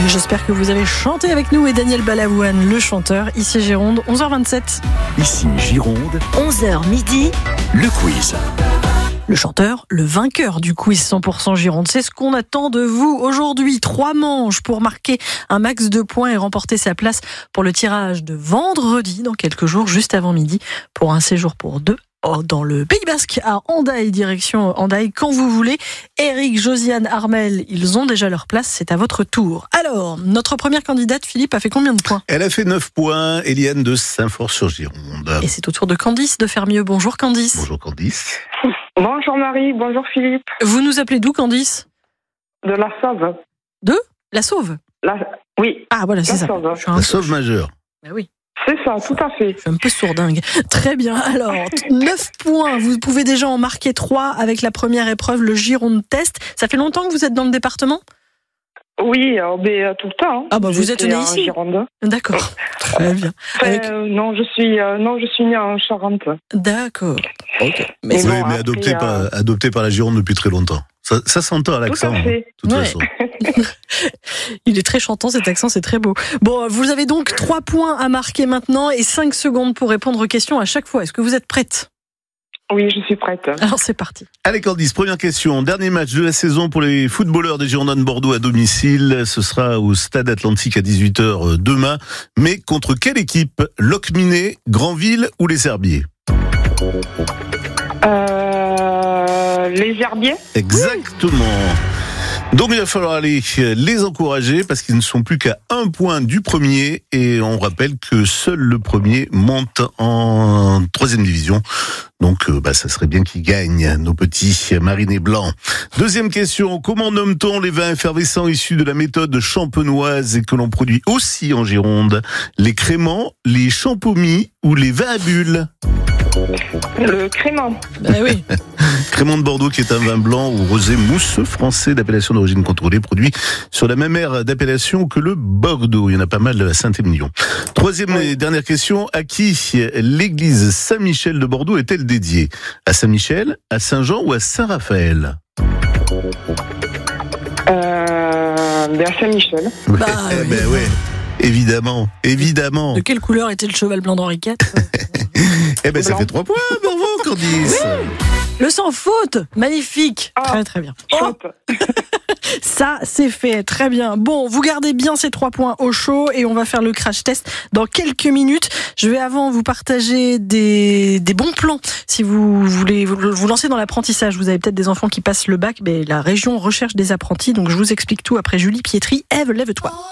J'espère que vous avez chanté avec nous et Daniel Balavoine, le chanteur, ici Gironde, 11h27. Ici Gironde, 11h midi, le quiz. Le chanteur, le vainqueur du quiz 100% Gironde. C'est ce qu'on attend de vous aujourd'hui. 3 manches pour marquer un max de points et remporter sa place pour le tirage de vendredi, dans quelques jours, juste avant midi, pour un séjour pour 2 dans le Pays Basque, à Hendaye, direction Hendaye, quand vous voulez. Eric, Josiane, Armel, ils ont déjà leur place, c'est à votre tour. Alors, notre première candidate, Philippe, a fait combien de points ? Elle a fait 9 points, Eliane de Saint-Fort-sur-Gironde. Et c'est au tour de Candice de faire mieux. Bonjour Candice. Bonjour Candice. Bonjour Marie, bonjour Philippe. Vous nous appelez d'où Candice ? De la Sauve. De la Sauve ? Oui. Ah voilà, c'est La ça. Sauve. Je suis un La peu- sauve majeure. Ben oui. C'est ça, tout à fait. Je suis un peu sourdingue. Très bien. Alors, 9 points. Vous pouvez déjà en marquer 3 avec la première épreuve, le Gironde Test. Ça fait longtemps que vous êtes dans le département ? Oui, mais tout le temps. Ah bah, vous êtes J'étais né en ici. Gironde. D'accord. Très bien. Avec- Non, je suis née en Charente. D'accord. Ok. Mais Oui, bon, mais après, adopté par la Gironde depuis très longtemps. Ça s'entend à l'accent. Tout à fait. De toute Ouais. façon. Il est très chantant, cet accent, c'est très beau. Bon, vous avez donc 3 points à marquer maintenant et 5 secondes pour répondre aux questions à chaque fois. Est-ce que vous êtes prête ? Oui, je suis prête. Alors, c'est parti. Allez Candice, première question. Dernier match de la saison pour les footballeurs des Girondins de Bordeaux à domicile. Ce sera au Stade Atlantique à 18h demain. Mais contre quelle équipe ? Locminé, Granville ou les Herbiers ? Les herbiers. Exactement. Donc il va falloir aller les encourager parce qu'ils ne sont plus qu'à 1 point du premier et on rappelle que seul le premier monte en 3e division. Donc ça serait bien qu'ils gagnent, nos petits marinés blancs. Deuxième question, comment nomme-t-on les vins effervescents issus de la méthode champenoise et que l'on produit aussi en Gironde ? Les créments, les champomis ou les vins à bulles ? Le crément. Ben oui. Crémant de Bordeaux qui est un vin blanc ou rosé mousseux français d'appellation d'origine contrôlée, produit sur la même aire d'appellation que le Bordeaux. Il y en a pas mal à Saint-Émilion. Troisième et dernière question, à qui l'église Saint-Michel de Bordeaux est-elle dédiée ? À Saint-Michel, à Saint-Jean ou à Saint-Raphaël ? À Saint-Michel. Bah, Ben ouais. Évidemment. De quelle couleur était le cheval blanc d'Henri IV ? Ça Blanc. fait 3 points, bravo Candice. Le sans faute, magnifique. Ah. Très très bien. Oh, Faute. ça c'est fait, très bien. Bon, vous gardez bien ces 3 points au chaud et on va faire le crash test dans quelques minutes. Je vais avant vous partager des bons plans. Si vous voulez vous lancer dans l'apprentissage, vous avez peut-être des enfants qui passent le bac, mais la région recherche des apprentis, donc je vous explique tout après Julie Pietri. Ève, lève-toi.